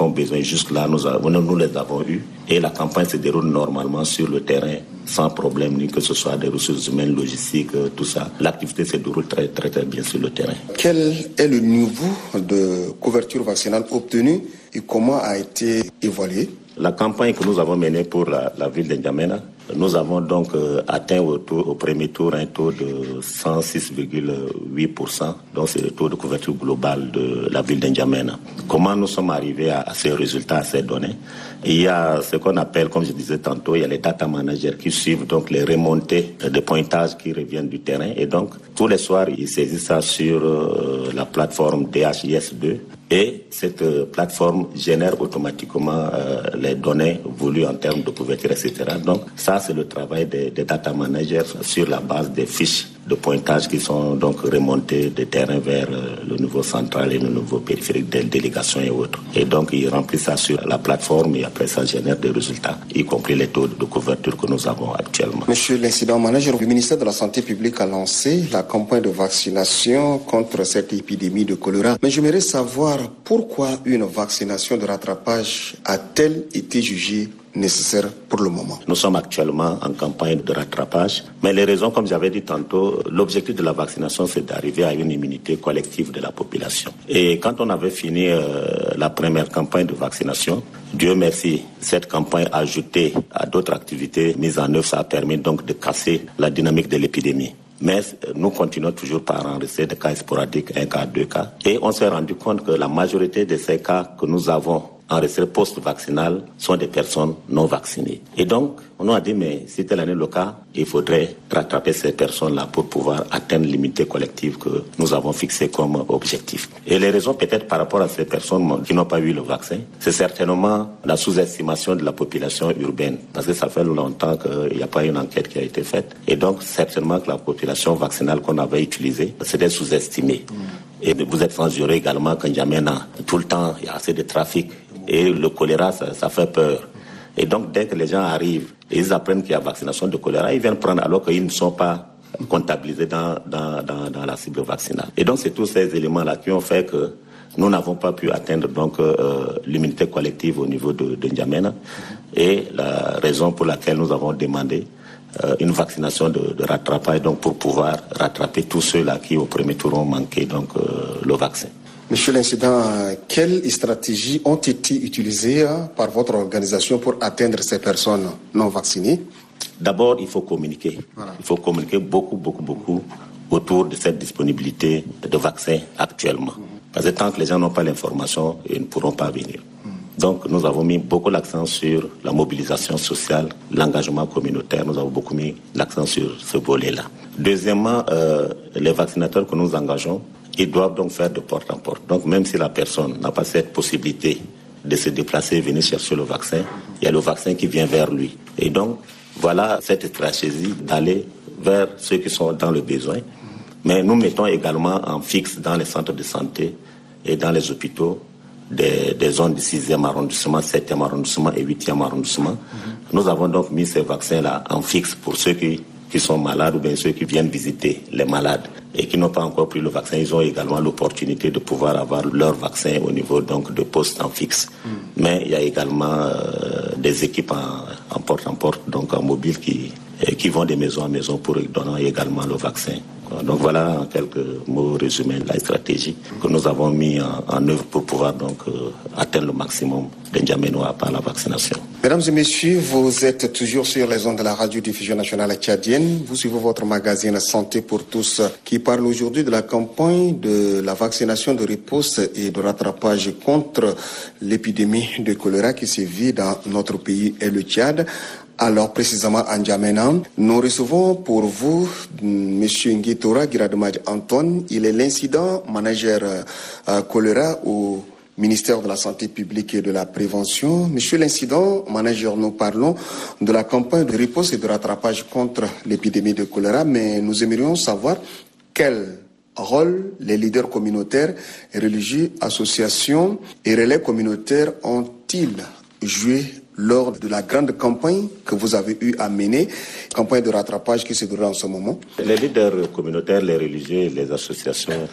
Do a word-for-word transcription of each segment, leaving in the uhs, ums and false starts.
ont besoin. Jusque-là, nous, avons, nous les avons eus. Et la campagne se déroule normalement sur le terrain, sans problème, ni que ce soit des ressources humaines, logistiques, tout ça. L'activité se déroule très, très, très bien sur le terrain. Quel est le niveau de couverture vaccinale obtenu et comment a été évalué? La campagne que nous avons menée pour la, la ville de N'Djamena, nous avons donc euh, atteint au, tour, au premier tour un taux de cent six virgule huit pour cent. Donc c'est le taux de couverture globale de la ville de N'Djamena. Comment nous sommes arrivés à, à ces résultats, à ces données? Il y a ce qu'on appelle, comme je disais tantôt, il y a les data managers qui suivent donc les remontées de pointage qui reviennent du terrain. Et donc tous les soirs, ils saisissent ça sur euh, la plateforme D H I S deux. Et cette euh, plateforme génère automatiquement euh, les données voulues en termes de couverture, et cetera. Donc ça, c'est le travail des, des data managers sur la base des fiches de pointage qui sont donc remontées des terrains vers euh, le niveau central et le niveau périphérique des délégations et autres. Et donc ils remplissent ça sur la plateforme et après ça génère des résultats, y compris les taux de couverture que nous avons actuellement. Monsieur l'incident manager, le ministère de la Santé publique a lancé la campagne de vaccination contre cette épidémie de choléra. Mais j'aimerais savoir pourquoi une vaccination de rattrapage a-t-elle été jugée nécessaire pour le moment? Nous sommes actuellement en campagne de rattrapage, mais les raisons, comme j'avais dit tantôt, l'objectif de la vaccination, c'est d'arriver à une immunité collective de la population. Et quand on avait fini euh, la première campagne de vaccination, Dieu merci, cette campagne ajoutée à d'autres activités mises en œuvre, ça a permis donc de casser la dynamique de l'épidémie. Mais nous continuons toujours par enregistrer des cas sporadiques, un cas, deux cas. Et on s'est rendu compte que la majorité de ces cas que nous avons enregistrés post-vaccinal sont des personnes non vaccinées. Et donc, on a dit, mais si tel est le cas, il faudrait rattraper ces personnes-là pour pouvoir atteindre l'immunité collective que nous avons fixée comme objectif. Et les raisons peut-être par rapport à ces personnes qui n'ont pas eu le vaccin, c'est certainement la sous-estimation de la population urbaine. Parce que ça fait longtemps qu'il n'y a pas une enquête qui a été faite. Et donc, certainement que la population vaccinale qu'on avait utilisée, c'était sous-estimé. Mmh. Et vous êtes censuré également quand N'Djamena, tout le temps, il y a assez de trafic. Et le choléra, ça, ça fait peur. Et donc, dès que les gens arrivent et ils apprennent qu'il y a vaccination de choléra, ils viennent prendre alors qu'ils ne sont pas comptabilisés dans, dans, dans, dans la cible vaccinale. Et donc, c'est tous ces éléments-là qui ont fait que nous n'avons pas pu atteindre donc euh, l'immunité collective au niveau de, de N'Djamena. Et la raison pour laquelle nous avons demandé euh, une vaccination de, de rattrapage donc pour pouvoir rattraper tous ceux-là qui au premier tour ont manqué donc euh, le vaccin. Monsieur l'incident, quelles stratégies ont été utilisées par votre organisation pour atteindre ces personnes non vaccinées? D'abord, il faut communiquer. Voilà. Il faut communiquer beaucoup, beaucoup, beaucoup autour de cette disponibilité de vaccins actuellement. Mmh. Parce que tant que les gens n'ont pas l'information, ils ne pourront pas venir. Mmh. Donc, nous avons mis beaucoup l'accent sur la mobilisation sociale, l'engagement communautaire. Nous avons beaucoup mis l'accent sur ce volet-là. Deuxièmement, euh, les vaccinateurs que nous engageons, ils doivent donc faire de porte en porte. Donc même si la personne n'a pas cette possibilité de se déplacer et venir chercher le vaccin, il y a le vaccin qui vient vers lui. Et donc voilà cette stratégie d'aller vers ceux qui sont dans le besoin. Mais nous mettons également en fixe dans les centres de santé et dans les hôpitaux des, des zones du sixième arrondissement, septième arrondissement et huitième arrondissement. Mm-hmm. Nous avons donc mis ces vaccins-là en fixe pour ceux qui qui sont malades ou bien ceux qui viennent visiter les malades et qui n'ont pas encore pris le vaccin, ils ont également l'opportunité de pouvoir avoir leur vaccin au niveau donc de postes en fixe. Mm. Mais il y a également euh, des équipes en, en porte en porte, donc en mobile qui, qui vont de maison en maison pour donner également le vaccin. Donc voilà en quelques mots résumés la stratégie que nous avons mis en, en œuvre pour pouvoir donc euh, atteindre le maximum de N'Djamena par la vaccination. Mesdames et messieurs, vous êtes toujours sur les ondes de la radiodiffusion nationale tchadienne. Vous suivez votre magazine Santé pour tous qui parle aujourd'hui de la campagne de la vaccination de riposte et de rattrapage contre l'épidémie de choléra qui sévit dans notre pays et le Tchad. Alors, précisément, à N'Djamena, nous recevons pour vous M. Nguitora Girademaj Anton. Il est l'incident manager euh, choléra au ministère de la Santé publique et de la Prévention. Monsieur l'incident manager, nous parlons de la campagne de riposte et de rattrapage contre l'épidémie de choléra, mais nous aimerions savoir quel rôle les leaders communautaires, religieux, associations et relais communautaires ont-ils joué lors de la grande campagne que vous avez eu à mener, campagne de rattrapage qui se déroule en ce moment? Les leaders communautaires, les religieux et les associations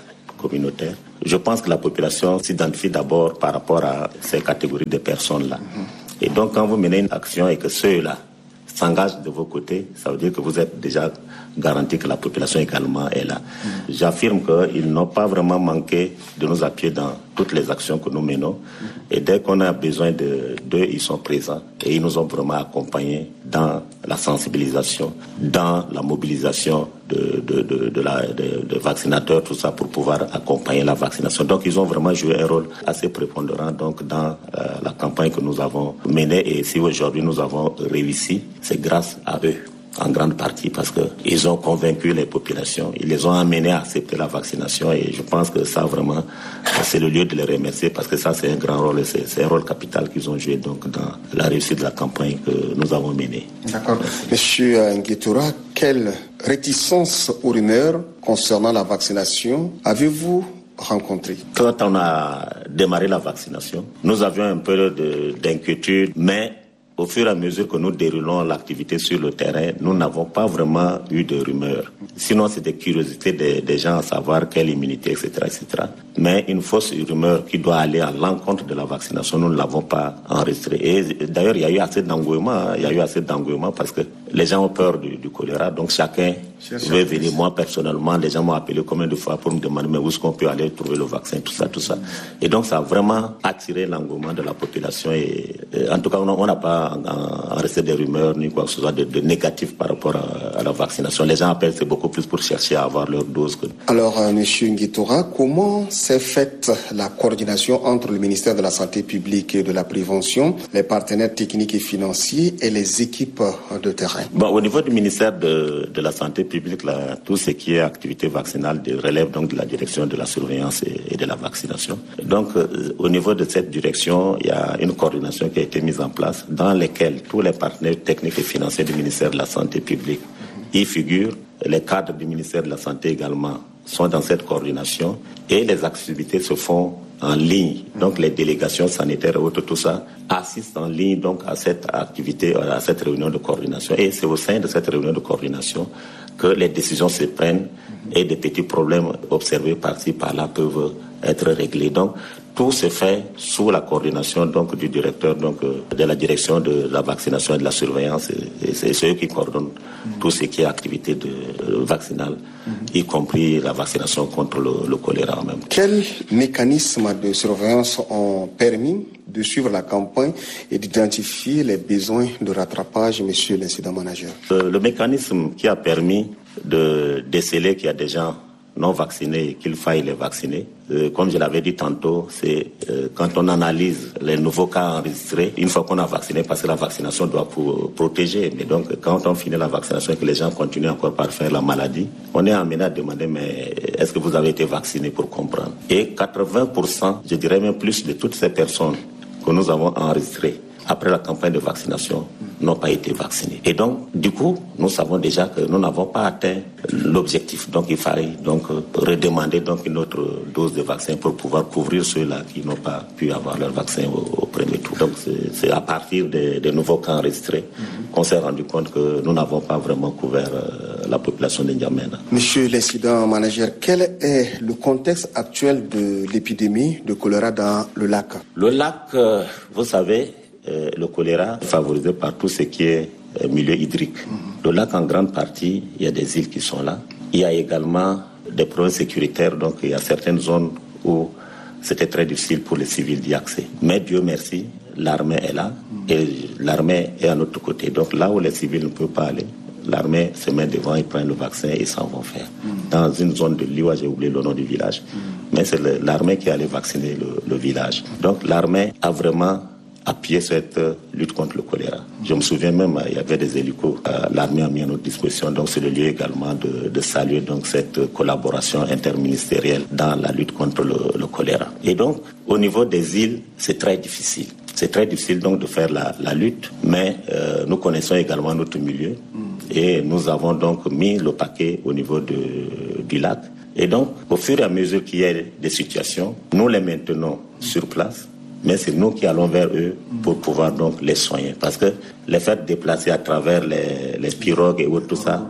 communautaire. Je pense que la population s'identifie d'abord par rapport à ces catégories de personnes-là. Et donc, quand vous menez une action et que ceux-là s'engagent de vos côtés, ça veut dire que vous êtes déjà garanti que la population également est là. Mmh. J'affirme qu'ils n'ont pas vraiment manqué de nous appuyer dans toutes les actions que nous menons. Mmh. Et dès qu'on a besoin de, d'eux, ils sont présents. Et ils nous ont vraiment accompagnés dans la sensibilisation, dans la mobilisation de, de, de, de, la, de, de vaccinateurs, tout ça, pour pouvoir accompagner la vaccination. Donc, ils ont vraiment joué un rôle assez prépondérant donc, dans euh, la campagne que nous avons menée. Et si aujourd'hui nous avons réussi, c'est grâce à eux. En grande partie parce qu'ils ont convaincu les populations, ils les ont amenés à accepter la vaccination et je pense que ça vraiment, c'est le lieu de les remercier parce que ça c'est un grand rôle, c'est, c'est un rôle capital qu'ils ont joué donc dans la réussite de la campagne que nous avons menée. D'accord. Monsieur Nguetoura, quelle réticence aux rumeurs concernant la vaccination avez-vous rencontré? Quand on a démarré la vaccination, nous avions un peu de, d'inquiétude, mais au fur et à mesure que nous déroulons l'activité sur le terrain, nous n'avons pas vraiment eu de rumeurs. Sinon, c'est des curiosités des, des gens à savoir quelle immunité, et cetera, et cetera. Mais une fausse rumeur qui doit aller à l'encontre de la vaccination, nous ne l'avons pas enregistrée. Et d'ailleurs, il y a eu assez d'engouement. Hein. Il y a eu assez d'engouement parce que les gens ont peur du, du choléra. Donc chacun veut venir. Moi, personnellement, les gens m'ont appelé combien de fois pour me demander mais où est-ce qu'on peut aller trouver le vaccin, tout ça, tout ça. Et donc, ça a vraiment attiré l'engouement de la population. Et, et en tout cas, on n'a pas enregistré des rumeurs ni quoi que ce soit de, de négatif par rapport à, à la vaccination. Les gens appellent, c'est beaucoup plus pour chercher à avoir leur dose. Que... Alors, euh, Monsieur Nguetoura, comment s'est faite la coordination entre le ministère de la Santé publique et de la Prévention, les partenaires techniques et financiers et les équipes de terrain? Bon, au niveau du ministère de, de la Santé publique, là, tout ce qui est activité vaccinale de, relève donc de la direction de la surveillance et, et de la vaccination. Donc, euh, au niveau de cette direction, il y a une coordination qui a été mise en place dans laquelle tous les partenaires techniques et financiers du ministère de la Santé publique y figurent. Les cadres du ministère de la Santé également sont dans cette coordination et les activités se font en ligne. Donc les délégations sanitaires et autres, tout ça, assistent en ligne donc à cette activité, à cette réunion de coordination. Et c'est au sein de cette réunion de coordination que les décisions se prennent et des petits problèmes observés par-ci, par-là peuvent être réglés. Donc tout se fait sous la coordination donc du directeur donc de la direction de la vaccination et de la surveillance. Et c'est, c'est eux qui coordonnent mmh. tout ce qui est activité de, de vaccinale, mmh. y compris la vaccination contre le, le choléra en même temps. Quels mécanismes de surveillance ont permis de suivre la campagne et d'identifier les besoins de rattrapage, monsieur l'incident manager? Le, le mécanisme qui a permis de déceler qu'il y a des gens non vaccinés et qu'il faille les vacciner. Euh, comme je l'avais dit tantôt, c'est euh, quand on analyse les nouveaux cas enregistrés, une fois qu'on a vacciné, parce que la vaccination doit pour, protéger. Mais donc, quand on finit la vaccination et que les gens continuent encore par faire la maladie, on est amené à demander, mais est-ce que vous avez été vacciné pour comprendre? Et quatre-vingts pour cent, je dirais même plus, de toutes ces personnes que nous avons enregistrées après la campagne de vaccination n'ont pas été vaccinés. Et donc, du coup, nous savons déjà que nous n'avons pas atteint l'objectif. Donc, il fallait donc redemander donc une autre dose de vaccin pour pouvoir couvrir ceux-là qui n'ont pas pu avoir leur vaccin au, au premier tour. Donc, c'est, c'est à partir des, des nouveaux cas enregistrés mm-hmm. qu'on s'est rendu compte que nous n'avons pas vraiment couvert euh, la population de N'Djamena. Monsieur l'incident manager, quel est le contexte actuel de l'épidémie de choléra dans le lac? Le lac, euh, vous savez, Euh, le choléra est favorisé par tout ce qui est euh, milieu hydrique. Mm-hmm. Le lac, en grande partie, il y a des îles qui sont là. Il y a également des problèmes sécuritaires, donc il y a certaines zones où c'était très difficile pour les civils d'y accéder. Mais Dieu merci, l'armée est là mm-hmm. et l'armée est à notre côté. Donc là où les civils ne peuvent pas aller, l'armée se met devant, ils prennent le vaccin et ils s'en vont faire. Mm-hmm. Dans une zone de Liwa, j'ai oublié le nom du village, mm-hmm. mais c'est le, l'armée qui allait vacciner le, le village. Donc l'armée a vraiment appuyer cette euh, lutte contre le choléra. Je me souviens même, euh, il y avait des hélicos, euh, l'armée a mis à notre disposition, donc c'est le lieu également de, de saluer donc cette euh, collaboration interministérielle dans la lutte contre le, le choléra. Et donc, au niveau des îles, c'est très difficile. C'est très difficile donc de faire la, la lutte, mais euh, nous connaissons également notre milieu et nous avons donc mis le paquet au niveau de, du lac. Et donc, au fur et à mesure qu'il y a des situations, nous les maintenons sur place. Mais c'est nous qui allons vers eux pour pouvoir donc les soigner. Parce que les faire déplacer à travers les, les pirogues et autres, tout ça,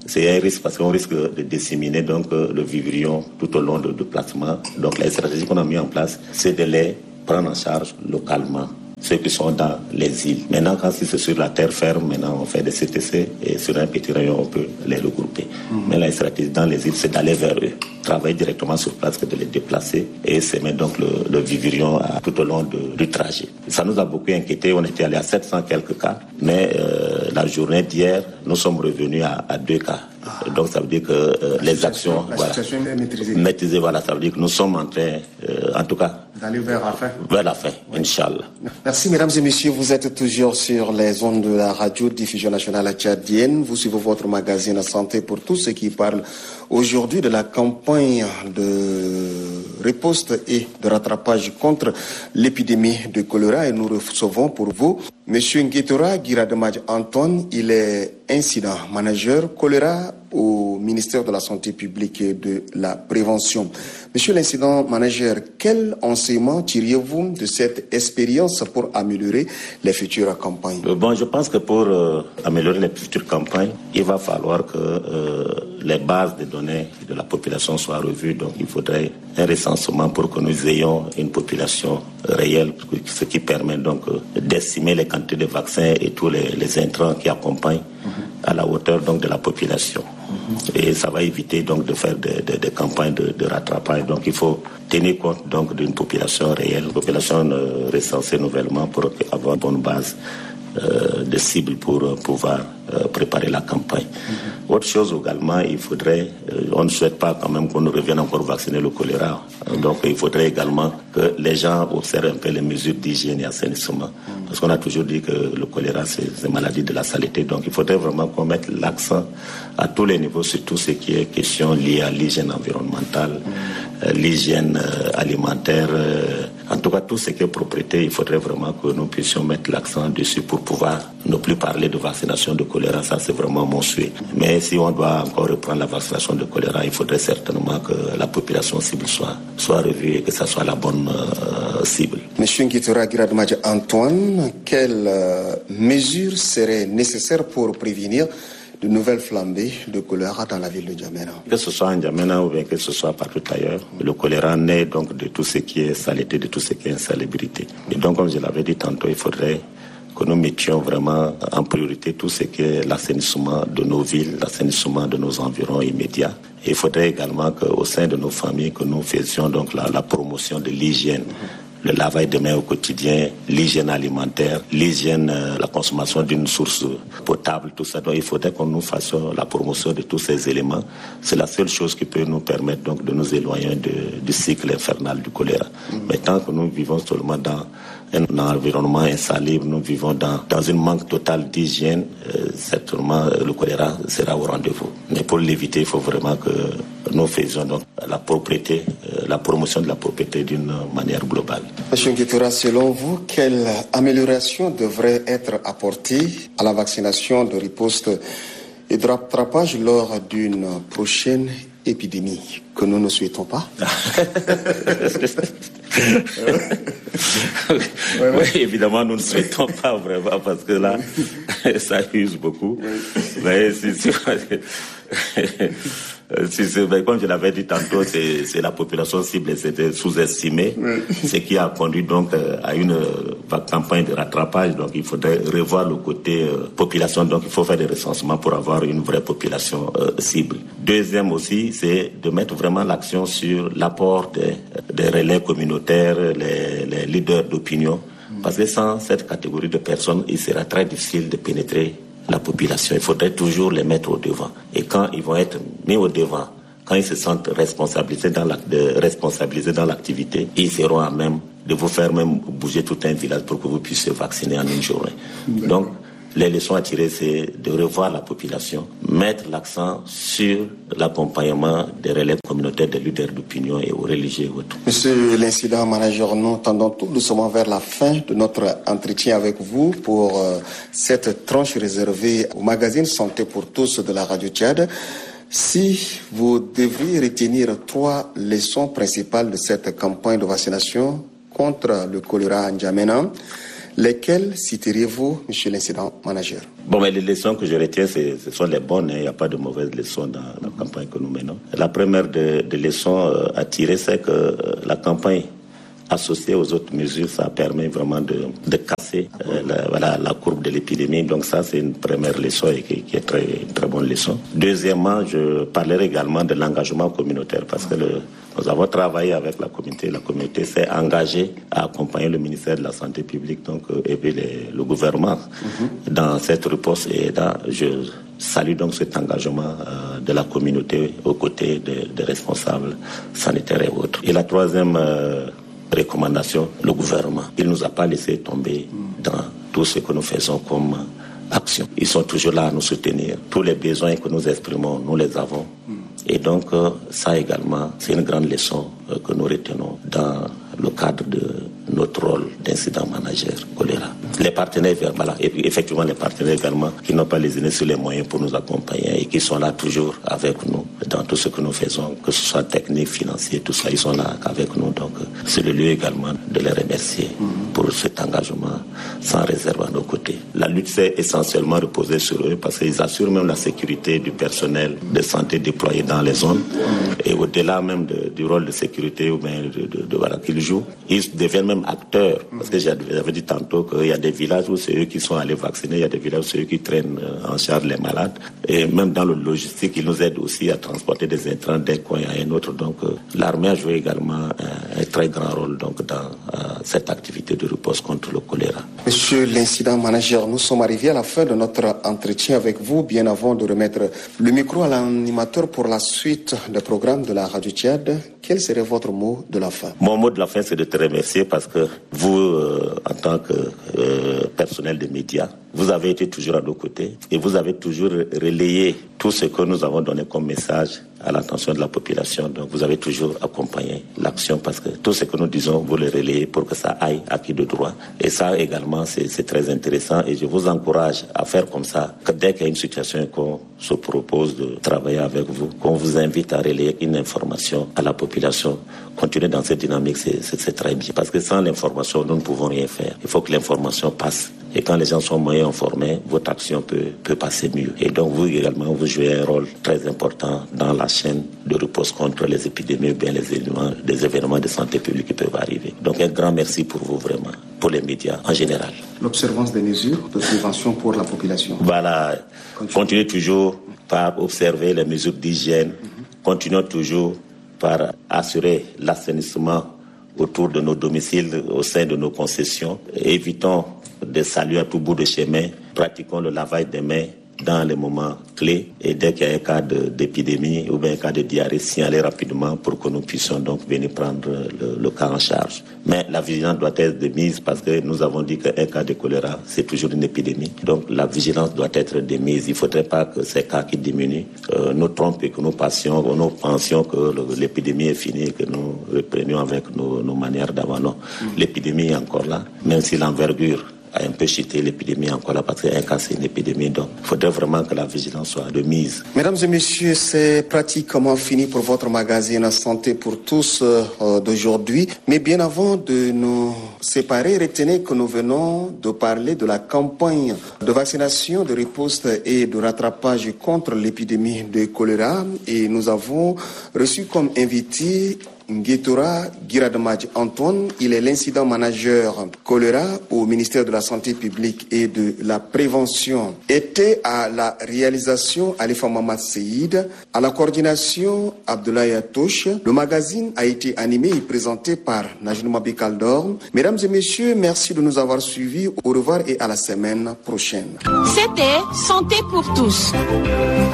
c'est un risque parce qu'on risque de disséminer donc le vivrion tout au long du déplacement. Donc la stratégie qu'on a mis en place, c'est de les prendre en charge localement, ceux qui sont dans les îles. Maintenant, quand c'est sur la terre ferme, maintenant on fait des C T C et sur un petit rayon, on peut les regrouper. Mmh. Mais la stratégie dans les îles, c'est d'aller vers eux, travailler directement sur place que de les déplacer et semer donc le, le vivrion à, tout au long de, du trajet. Ça nous a beaucoup inquiété. On était allé à sept cents quelques cas, mais euh, la journée d'hier, nous sommes revenus à, à deux cas. Ah. Donc ça veut dire que euh, les actions, la voilà, situation est maîtrisée. Maîtrisée, voilà, ça veut dire que nous sommes en train, euh, en tout cas, d'aller vers la fin. Vers la fin, oui. Inch'Allah. Merci mesdames et messieurs, vous êtes toujours sur les ondes de la radio diffusion nationale tchadienne. Vous suivez votre magazine Santé pour tous, ceux qui parlent aujourd'hui de la campagne de riposte et de rattrapage contre l'épidémie de choléra et nous recevons pour vous Monsieur Ngetora Girademaj Anton, il est incident manager choléra au ministère de la Santé publique et de la Prévention. Monsieur l'incident manager, quel enseignement tiriez-vous de cette expérience pour améliorer les futures campagnes? Bon, je pense que pour euh, améliorer les futures campagnes, il va falloir que euh, les bases de données de la population soient revues. Donc, il faudrait un recensement pour que nous ayons une population réelle, ce qui permet donc euh, d'estimer les quantités de vaccins et tous les, les intrants qui accompagnent à la hauteur donc de la population. Et ça va éviter donc de faire des de, de campagnes de, de rattrapage. Donc il faut tenir compte donc d'une population réelle, une population euh, recensée nouvellement pour avoir une bonne base euh, de cibles pour euh, pouvoir euh, préparer la campagne. Mm-hmm. Autre chose également, il faudrait, euh, on ne souhaite pas quand même qu'on nous revienne encore vacciner le choléra. Mm-hmm. Donc il faudrait également que les gens observent un peu les mesures d'hygiène et assainissement. Mm-hmm. Parce qu'on a toujours dit que le choléra, c'est une maladie de la saleté. Donc il faudrait vraiment qu'on mette l'accent à tous les niveaux sur tout ce qui est question liée à l'hygiène environnementale, mmh. euh, l'hygiène euh, alimentaire, euh, en tout cas tout ce qui est propriété. Il faudrait vraiment que nous puissions mettre l'accent dessus pour pouvoir ne plus parler de vaccination de choléra. Ça, c'est vraiment mon souhait. Mais si on doit encore reprendre la vaccination de choléra, il faudrait certainement que la population cible soit, soit revue et que ça soit la bonne euh, cible. Monsieur Ngetora Girademaj Antoine, quelles euh, mesures seraient nécessaires pour prévenir de nouvelles flambées de choléra dans la ville de N'Djamena? Que ce soit en N'Djamena ou bien que ce soit partout ailleurs, le choléra naît donc de tout ce qui est saleté, de tout ce qui est insalubrité. Et donc, comme je l'avais dit tantôt, il faudrait que nous mettions vraiment en priorité tout ce qui est l'assainissement de nos villes, l'assainissement de nos environs immédiats. Et il faudrait également qu'au sein de nos familles, que nous faisions donc la, la promotion de l'hygiène. Le lavage de mains au quotidien, l'hygiène alimentaire, l'hygiène, euh, la consommation d'une source potable, tout ça. Donc il faudrait qu'on nous fasse la promotion de tous ces éléments. C'est la seule chose qui peut nous permettre donc de nous éloigner de, du cycle infernal du choléra. Mmh. Mais tant que nous vivons seulement dans un environnement insalubre, nous vivons dans, dans un manque total d'hygiène, euh, certainement le choléra sera au rendez-vous. Mais pour l'éviter, il faut vraiment que nous faisions donc la propriété, euh, la promotion de la propriété d'une manière globale. Monsieur Ngetora, selon vous, quelle amélioration devrait être apportée à la vaccination de riposte et de rattrapage lors d'une prochaine épidémie que nous ne souhaitons pas? Oui, oui, évidemment, nous ne souhaitons pas vraiment parce que là, ça use beaucoup. Oui. Mais si, si, si, si, comme je l'avais dit tantôt, c'est, c'est la population cible, c'était sous-estimé, oui. Ce qui a conduit donc à une campagne de rattrapage. Donc il faudrait revoir le côté euh, population. Donc il faut faire des recensements pour avoir une vraie population euh, cible. Deuxième aussi, c'est de mettre vraiment l'action sur l'apport des, des relais communautaires, les, les leaders d'opinion. Parce que sans cette catégorie de personnes, il sera très difficile de pénétrer la population. Il faudrait toujours les mettre au devant. Et quand ils vont être mis au devant, quand ils se sentent responsabilisés dans, la, de, responsabilisés dans l'activité, ils seront à même de vous faire même bouger tout un village pour que vous puissiez vacciner en une journée. Donc, les leçons à tirer, c'est de revoir la population, mettre l'accent sur l'accompagnement des relais communautaires, des leaders d'opinion et aux religieux et autres. Monsieur l'incident manager, nous tendons tout doucement vers la fin de notre entretien avec vous pour euh, cette tranche réservée au magazine Santé pour tous de la Radio Tchad. Si vous devriez retenir trois leçons principales de cette campagne de vaccination contre le choléra en N'Djamena, Lesquelles citerez-vous, monsieur l'incident manager? Bon, mais les leçons que je retiens, c'est, ce sont les bonnes. Il n'y a pas de mauvaises leçons dans la campagne que nous menons. La première des de leçons à tirer, c'est que la campagne associée aux autres mesures, ça permet vraiment de, de casser euh, la, voilà, la courbe de l'épidémie. Donc ça, c'est une première leçon et qui, qui est très, une très bonne leçon. Deuxièmement, je parlerai également de l'engagement communautaire parce que le, nous avons travaillé avec la communauté. La communauté s'est engagée à accompagner le ministère de la Santé publique donc, euh, et puis les, le gouvernement mm-hmm. dans cette riposte. Et là, je salue donc cet engagement euh, de la communauté aux côtés des de responsables sanitaires et autres. Et la troisième euh, recommandation, le gouvernement. Il ne nous a pas laissé tomber dans tout ce que nous faisons comme action. Ils sont toujours là à nous soutenir. Tous les besoins que nous exprimons, nous les avons. Et donc, ça également, c'est une grande leçon que nous retenons dans le cadre de notre rôle d'incident manager choléra. Les partenaires, voilà, et effectivement les partenaires également, qui n'ont pas lésiné sur les moyens pour nous accompagner et qui sont là toujours avec nous dans tout ce que nous faisons, que ce soit technique, financier, tout ça, ils sont là avec nous. Donc, c'est le lieu également de les remercier mmh. pour cet engagement sans réserve à nos côtés. La lutte s'est essentiellement reposée sur eux parce qu'ils assurent même la sécurité du personnel de santé déployé dans les zones mmh. et au-delà même de, du rôle de sécurité ou bien de, de, de voilà, qu'ils jouent, ils deviennent même acteurs. Parce que j'avais dit tantôt qu'il y a des villages où c'est eux qui sont allés vacciner, il y a des villages où c'est eux qui traînent en charge les malades. Et même dans le logistique, ils nous aident aussi à transporter des intrants d'un coin à un autre. Donc l'armée a joué également un, un très grand rôle donc, dans euh, cette activité de riposte contre le choléra. Monsieur l'incident manager, nous sommes arrivés à la fin de notre entretien avec vous. Bien avant de remettre le micro à l'animateur pour la suite des programmes de la Radio Tchad, quel serait votre mot de la fin? Mon mot de la fin, c'est de te remercier parce que vous, euh, en tant que euh, personnel des médias, vous avez été toujours à nos côtés et vous avez toujours relayé tout ce que nous avons donné comme message à l'attention de la population. Donc vous avez toujours accompagné l'action parce que tout ce que nous disons, vous le relayez pour que ça aille à qui de droit. Et ça également, c'est, c'est très intéressant et je vous encourage à faire comme ça, que dès qu'il y a une situation qu'on se propose de travailler avec vous, qu'on vous invite à relayer une information à la population, continuer dans cette dynamique, c'est, c'est, c'est très bien. Parce que sans l'information, nous ne pouvons rien faire. Il faut que l'information passe. Et quand les gens sont moins informés, votre action peut, peut passer mieux. Et donc vous également, vous jouez un rôle très important dans la chaîne de riposte contre les épidémies ou bien les événements, des événements de santé publique qui peuvent arriver. Donc un grand merci pour vous vraiment, pour les médias en général. L'observance des mesures de prévention pour la population. Voilà, continuez toujours par observer les mesures d'hygiène, mm-hmm. continuons toujours par assurer l'assainissement autour de nos domiciles, au sein de nos concessions. Évitons de saluer à tout bout de chemin. Pratiquons le lavage des mains dans les moments clés et dès qu'il y a un cas de, d'épidémie ou bien un cas de diarrhée, signaler rapidement pour que nous puissions donc venir prendre le, le cas en charge. Mais la vigilance doit être de mise parce que nous avons dit qu'un cas de choléra, c'est toujours une épidémie. Donc la vigilance doit être de mise. Il ne faudrait pas que ces cas qui diminuent euh, nous trompent et que nous passions, que nous pensions que le, l'épidémie est finie et que nous reprenions avec nos, nos manières d'avant. Non, mmh. L'épidémie est encore là, même si l'envergure a un peu chuté, l'épidémie encore là, parce qu'un cas c'est une épidémie, donc il faudrait vraiment que la vigilance soit de mise. Mesdames et messieurs, c'est pratiquement fini pour votre magazine Santé pour tous euh, d'aujourd'hui. Mais bien avant de nous séparer, retenez que nous venons de parler de la campagne de vaccination, de riposte et de rattrapage contre l'épidémie de choléra. Et nous avons reçu comme invité Nguétora Girademaj Antoine, il est l'incident manager choléra au ministère de la Santé publique et de la prévention. Était à la réalisation Alifa Mamad Seïd, à la coordination Abdoulaye Atouche. Le magazine a été animé et présenté par Najnou Mabi Kaldor. Mesdames et messieurs, merci de nous avoir suivis. Au revoir et à la semaine prochaine. C'était Santé pour tous.